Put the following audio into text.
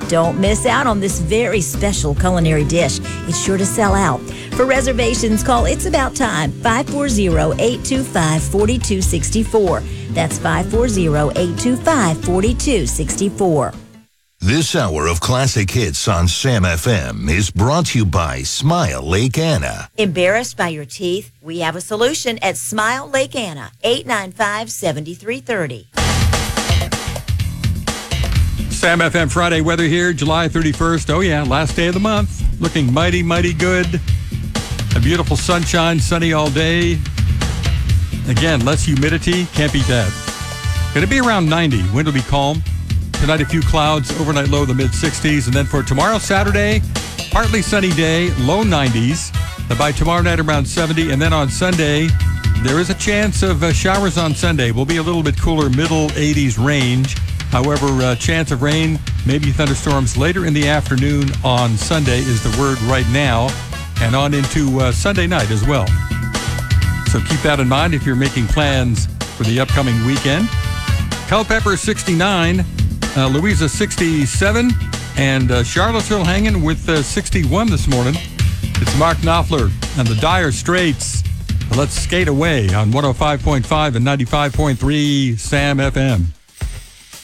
Don't miss out on this very special culinary dish. It's sure to sell out. For reservations, call It's About Time, 540-825-4264. That's 540-825-4264. This hour of classic hits on Sam FM is brought to you by Smile Lake Anna. Embarrassed by your teeth? We have a solution at Smile Lake Anna, 895-7330. Sam FM Friday weather here, July 31st. Oh, yeah, last day of the month. Looking mighty, mighty good. A beautiful sunshine, sunny all day. Again, less humidity. Can't beat that. Going to be around 90. Wind will be calm. Tonight, a few clouds. Overnight low, the mid-60s. And then for tomorrow, Saturday, partly sunny day, low 90s. By tomorrow night, around 70. And then on Sunday, there is a chance of showers on Sunday. Will be a little bit cooler, middle 80s range. However, chance of rain, maybe thunderstorms later in the afternoon on Sunday is the word right now, and on into Sunday night as well. So keep that in mind if you're making plans for the upcoming weekend. Culpeper 69, Louisa 67, and Charlottesville hanging with 61 this morning. It's Mark Knopfler and the Dire Straits. Let's skate away on 105.5 and 95.3 Sam FM.